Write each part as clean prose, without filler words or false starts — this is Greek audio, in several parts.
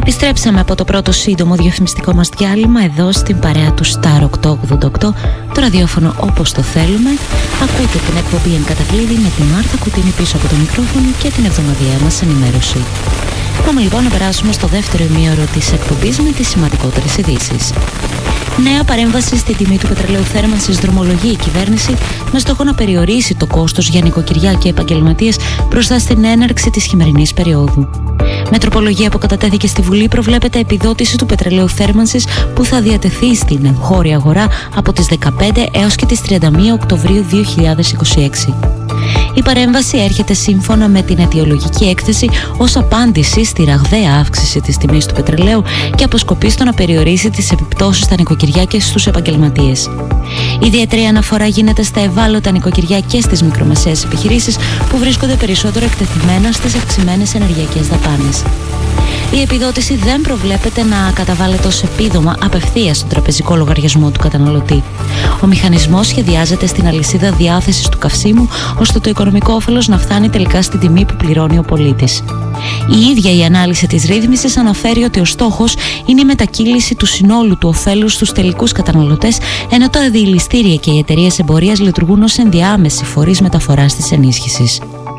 Επιστρέψαμε από το πρώτο σύντομο διαφημιστικό μας διάλειμμα εδώ στην παρέα του Star 888, το ραδιόφωνο όπως το θέλουμε. Ακούτε την εκπομπή εν κατακλείδη με τη Μάρθα Κουτίνη πίσω από το μικρόφωνο και την εβδομαδιαία μας ενημέρωση. Πάμε λοιπόν να περάσουμε στο δεύτερο ημίωρο της εκπομπής με τις σημαντικότερες ειδήσεις. Νέα παρέμβαση στην τιμή του πετρελαίου θέρμανσης δρομολογεί η κυβέρνηση με στόχο να περιορίσει το κόστος για νοικοκυριά και επαγγελματίες μπροστά στην έναρξη της χειμερινής περίοδου. Με τροπολογία που κατατέθηκε στη Βουλή προβλέπεται επιδότηση του πετρελαίου θέρμανσης που θα διατεθεί στην εγχώρια αγορά από τις 15 έως και τις 31 Οκτωβρίου 2026. Η παρέμβαση έρχεται σύμφωνα με την αιτιολογική έκθεση ως απάντηση στη ραγδαία αύξηση της τιμής του πετρελαίου και αποσκοπεί στο να περιορίσει τις επιπτώσεις στα νοικοκυριά και στους επαγγελματίες. Ιδιαίτερη αναφορά γίνεται στα ευάλωτα νοικοκυριά και στις μικρομεσαίες επιχειρήσεις που βρίσκονται περισσότερο εκτεθειμένα στις αυξημένες ενεργειακές δαπάνες. Η επιδότηση δεν προβλέπεται να καταβάλλεται ως επίδομα απευθείας στον τραπεζικό λογαριασμό του καταναλωτή. Ο μηχανισμός σχεδιάζεται στην αλυσίδα διάθεσης του καυσίμου, ώστε το οικονομικό όφελος να φτάνει τελικά στην τιμή που πληρώνει ο πολίτης. Η ίδια η ανάλυση της ρύθμισης αναφέρει ότι ο στόχος είναι η μετακύληση του συνόλου του ωφέλους στους τελικούς καταναλωτές, ενώ τα διηλιστήρια και οι εταιρείες εμπορίας λειτουργούν ως ενδιάμεση φορείς μεταφοράς της ενίσχυσης.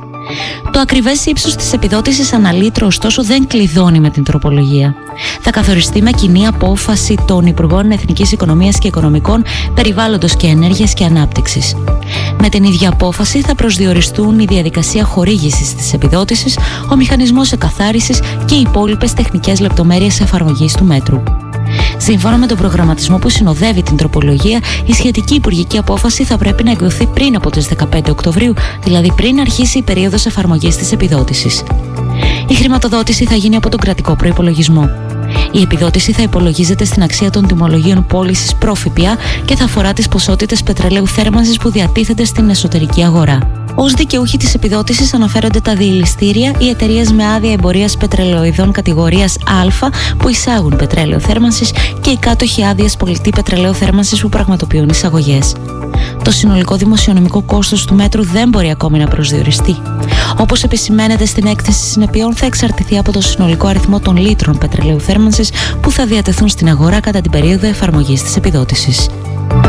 Το ακριβές ύψος της επιδότησης ανά λίτρο, ωστόσο, δεν κλειδώνει με την τροπολογία. Θα καθοριστεί με κοινή απόφαση των Υπουργών Εθνικής Οικονομίας και Οικονομικών, Περιβάλλοντος και Ενέργειας και Ανάπτυξης. Με την ίδια απόφαση θα προσδιοριστούν η διαδικασία χορήγησης της επιδότησης, ο μηχανισμός εκαθάρισης και οι υπόλοιπες τεχνικές λεπτομέρειες εφαρμογής του μέτρου. Σύμφωνα με τον προγραμματισμό που συνοδεύει την τροπολογία, η σχετική υπουργική απόφαση θα πρέπει να εκδοθεί πριν από τις 15 Οκτωβρίου, δηλαδή πριν αρχίσει η περίοδος εφαρμογής της επιδότησης. Η χρηματοδότηση θα γίνει από τον κρατικό προϋπολογισμό. Η επιδότηση θα υπολογίζεται στην αξία των τιμολογίων πώλησης προ-ΦΠΑ και θα αφορά τις ποσότητες πετρελαίου θέρμανσης που διατίθεται στην εσωτερική αγορά. Ως δικαιούχοι της επιδότησης αναφέρονται τα διηλιστήρια, οι εταιρείες με άδεια εμπορίας πετρελαιοειδών κατηγορίας Α που εισάγουν πετρέλαιο θέρμανσης και οι κάτοχοι άδειας πολιτή πετρελαίου θέρμανσης που πραγματοποιούν εισαγωγές. Το συνολικό δημοσιονομικό κόστος του μέτρου δεν μπορεί ακόμη να προσδιοριστεί. Όπως επισημαίνεται στην έκθεση συνεπειών, θα εξαρτηθεί από το συνολικό αριθμό των λίτρων πετρελαίου θέρμανσης που θα διατεθούν στην αγορά κατά την περίοδο εφαρμογής της επιδότησης.